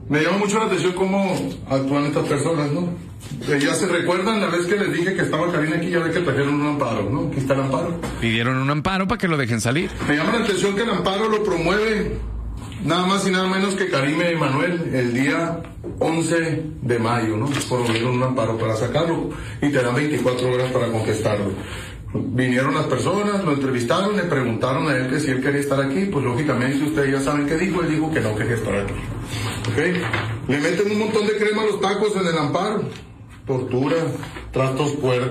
Me llama mucho la atención cómo actúan estas personas, ¿no? Ya se recuerdan la vez que les dije que estaba Karina aquí, ya ve que trajeron un amparo, ¿no? Aquí está el amparo. Pidieron un amparo para que lo dejen salir. Me llama la atención que el amparo lo promueve nada más y nada menos que Karime Emanuel el día 11 de mayo, ¿no? Promovieron un amparo para sacarlo y te dan 24 horas para contestarlo. Vinieron las personas, lo entrevistaron, le preguntaron a él que si él quería estar aquí, pues lógicamente ustedes ya saben qué dijo, él dijo que no quería estar aquí. ¿Ok? Le meten un montón de crema a los tacos en el amparo, tortura, tratos puercos.